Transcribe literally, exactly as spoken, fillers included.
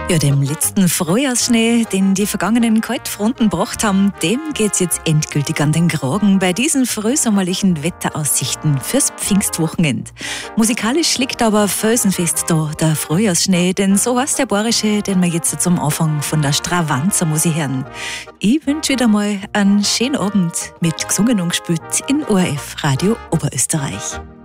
Ja, dem letzten Frühjahrsschnee, den die vergangenen Kaltfronten gebracht haben, dem geht's jetzt endgültig an den Kragen bei diesen frühsommerlichen Wetteraussichten fürs Pfingstwochenende. Musikalisch liegt aber felsenfest da der Frühjahrsschnee, denn so heißt der bayerische, den wir jetzt zum Anfang von der Stravanzer Musik hören. Ich wünsche wieder mal einen schönen Abend mit gesungen und gespielt in O R F Radio Oberösterreich.